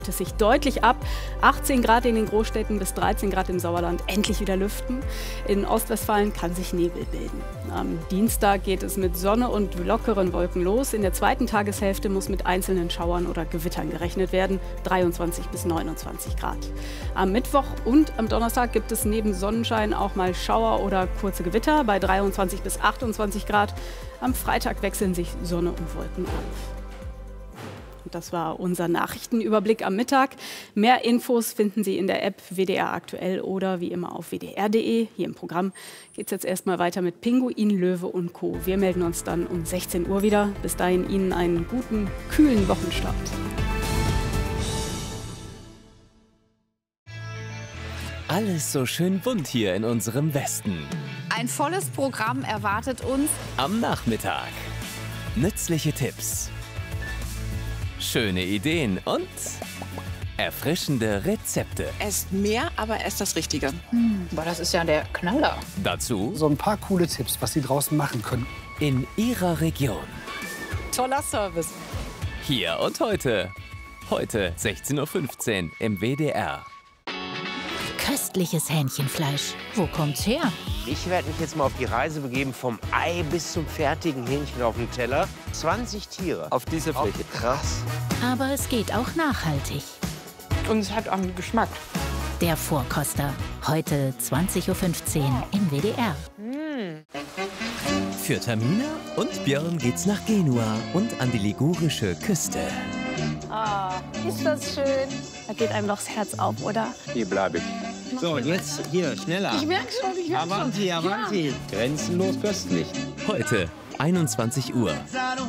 Es sich deutlich ab. 18 Grad in den Großstädten bis 13 Grad im Sauerland. Endlich wieder lüften. In Ostwestfalen kann sich Nebel bilden. Am Dienstag geht es mit Sonne und lockeren Wolken los. In der zweiten Tageshälfte muss mit einzelnen Schauern oder Gewittern gerechnet werden. 23 bis 29 Grad. Am Mittwoch und am Donnerstag gibt es neben Sonnenschein auch mal Schauer oder kurze Gewitter bei 23 bis 28 Grad. Am Freitag wechseln sich Sonne und Wolken ab. Das war unser Nachrichtenüberblick am Mittag. Mehr Infos finden Sie in der App WDR aktuell oder wie immer auf wdr.de. Hier im Programm geht es jetzt erstmal weiter mit Pinguin, Löwe und Co. Wir melden uns dann um 16 Uhr wieder. Bis dahin Ihnen einen guten, kühlen Wochenstart. Alles so schön bunt hier in unserem Westen. Ein volles Programm erwartet uns am Nachmittag. Nützliche Tipps, schöne Ideen und erfrischende Rezepte. Esst mehr, aber esst das Richtige. Boah, das ist ja der Knaller. Dazu so ein paar coole Tipps, was Sie draußen machen können. in Ihrer Region. Toller Service. Hier und heute. Heute 16:15 Uhr im WDR. Köstliches Hähnchenfleisch. Wo kommt's her? Ich werde mich jetzt mal auf die Reise begeben, vom Ei bis zum fertigen Hähnchen auf dem Teller. 20 Tiere auf dieser Fläche. Krass. Aber es geht auch nachhaltig. Und es hat auch einen Geschmack. Der Vorkoster. Heute 20:15 Uhr im WDR. Für Tamina und Björn geht's nach Genua und an die ligurische Küste. Ah, ist das schön. Da geht einem doch das Herz auf, oder? Hier bleibe ich. So, und jetzt hier, schneller. Ich merke schon, ich merke schon. Avanti, avanti. Grenzenlos köstlich. Heute 21 Uhr.